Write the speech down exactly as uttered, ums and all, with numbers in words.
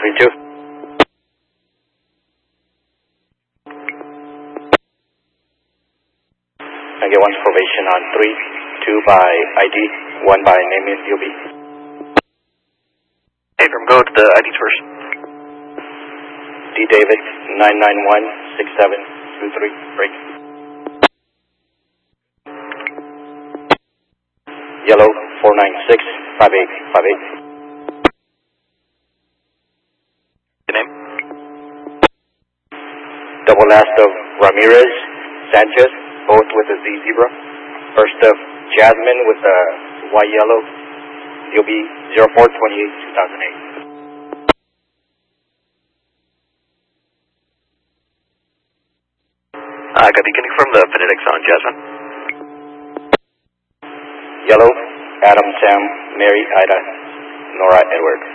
three two. I get one's probation on three, two by I D, one by name and U B. Abram, go to the I Ds first. D David, nine nine one six seven two three, break. Yellow, four nine six five eight five eight. Your name? Double last of Ramirez, Sanchez, both with a Z zebra. First of Jasmine with a white yellow, U B zero four twenty-eight two thousand eight. Uh, copy. Can you confirm the phonetics on Jasmine? Yellow, Adam, Sam, Mary, Ida, Nora, Edward.